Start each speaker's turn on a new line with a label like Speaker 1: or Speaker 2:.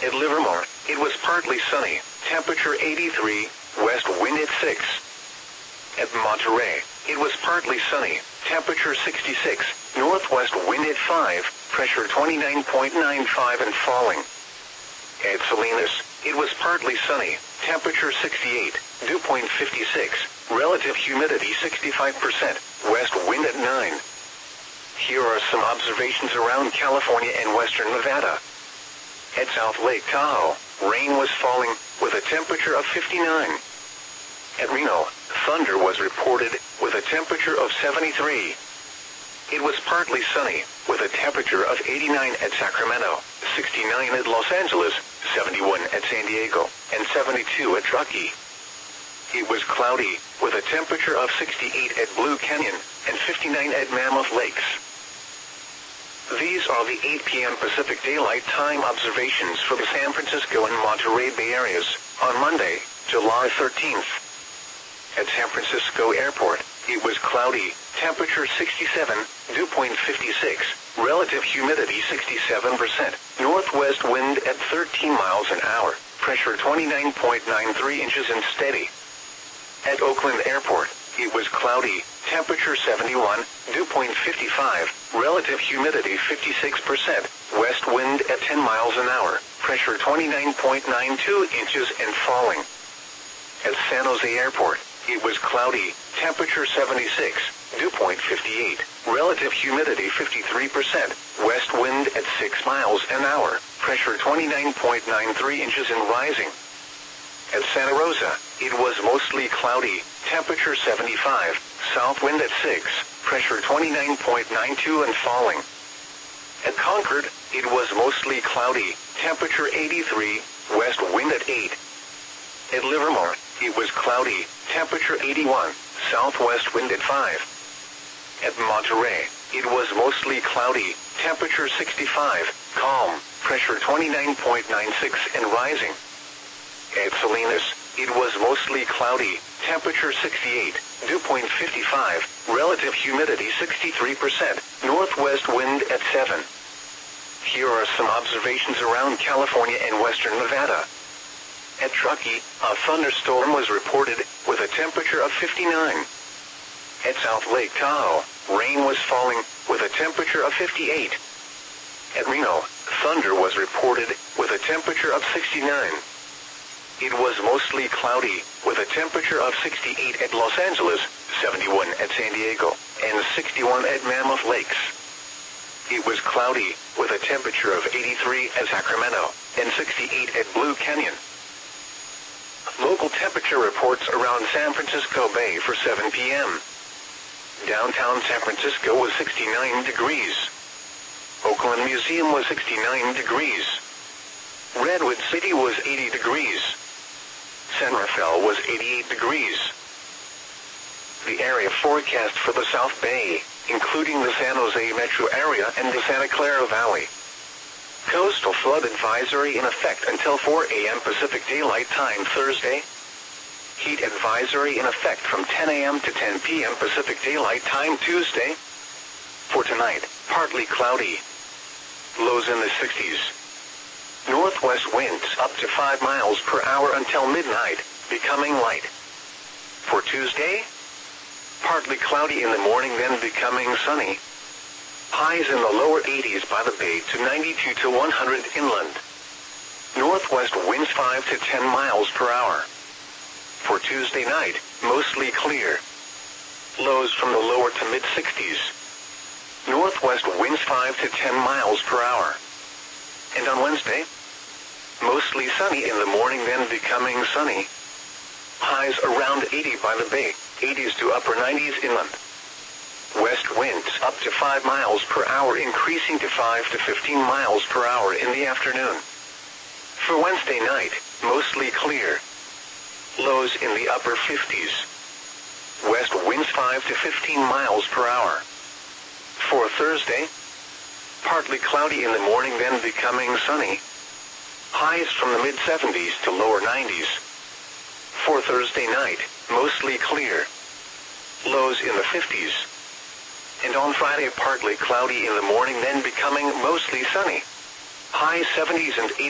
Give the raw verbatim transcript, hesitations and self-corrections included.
Speaker 1: At Livermore, it was partly sunny, temperature eighty-three, west wind at six. At Monterey, it was partly sunny, temperature sixty-six, northwest wind at five, pressure twenty-nine point nine five and falling. At Salinas, it was partly sunny, temperature sixty-eight, dew point fifty-six, relative humidity sixty-five percent, west wind at nine. Here are some observations around California and western Nevada. At South Lake Tahoe, rain was falling, with a temperature of fifty-nine. At Reno, thunder was reported, with a temperature of seventy-three. It was partly sunny, with a temperature of eighty-nine at Sacramento, sixty-nine at Los Angeles, seventy-one at San Diego, and seventy-two at Truckee. It was cloudy, with a temperature of sixty-eight at Blue Canyon, and fifty-nine at Mammoth Lakes. These are the eight p m Pacific Daylight Time observations for the San Francisco and Monterey Bay areas, on Monday, July thirteenth. At San Francisco Airport, it was cloudy, temperature sixty-seven, dew point fifty-six, relative humidity sixty-seven percent, northwest wind at thirteen miles an hour, pressure twenty-nine point nine three inches and steady. At Oakland Airport, it was cloudy, temperature seventy-one, dew point fifty-five, relative humidity fifty-six percent, west wind at ten miles an hour, pressure twenty-nine point nine two inches and falling. At San Jose Airport, it was cloudy, temperature seventy-six, dew point fifty-eight, relative humidity fifty-three percent, west wind at six miles an hour, pressure twenty-nine point nine three inches and rising. At Santa Rosa, it was mostly cloudy, temperature seventy-five, south wind at six, pressure twenty-nine point nine two and falling. At Concord, it was mostly cloudy, temperature eighty-three, west wind at eight. At Livermore, it was cloudy, temperature eighty-one, southwest wind at five. At Monterey, it was mostly cloudy, temperature sixty-five, calm, pressure twenty-nine point nine six and rising. At Salinas, it was mostly cloudy, temperature sixty-eight, dew point fifty-five, relative humidity sixty-three percent, northwest wind at seven. Here are some observations around California and western Nevada. At Truckee, a thunderstorm was reported, with a temperature of fifty-nine. At South Lake Tahoe, rain was falling, with a temperature of fifty-eight. At Reno, thunder was reported, with a temperature of sixty-nine. It was mostly cloudy, with a temperature of sixty-eight at Los Angeles, seventy-one at San Diego, and sixty-one at Mammoth Lakes. It was cloudy, with a temperature of eighty-three at Sacramento, and sixty-eight at Blue Canyon. Local temperature reports around San Francisco Bay for seven p m Downtown San Francisco was sixty-nine degrees. Oakland Museum was sixty-nine degrees. Redwood City was eighty degrees. San Rafael was eighty-eight degrees. The area forecast for the South Bay, including the San Jose metro area and the Santa Clara Valley. Coastal flood advisory in effect until four a m Pacific Daylight Time Thursday. Heat advisory in effect from ten a m to ten p m Pacific Daylight Time Tuesday. For tonight, partly cloudy. Lows in the sixties. Northwest winds up to five miles per hour until midnight, becoming light. For Tuesday, partly cloudy in the morning then becoming sunny. Highs in the lower eighties by the bay to ninety-two to one hundred inland. Northwest winds five to ten miles per hour. For Tuesday night, mostly clear. Lows from the lower to mid-sixties. Northwest winds five to ten miles per hour. And on Wednesday, mostly sunny in the morning then becoming sunny. Highs around eighty by the bay, eighties to upper nineties inland. West winds up to five miles per hour increasing to five to fifteen miles per hour in the afternoon. For Wednesday night, mostly clear. Lows in the upper fifties. West winds five to fifteen miles per hour. For Thursday, partly cloudy in the morning then becoming sunny. Highs from the mid-seventies to lower nineties. For Thursday night, mostly clear. Lows in the fifties. And on Friday partly cloudy in the morning then becoming mostly sunny. Highs seventies and eighties.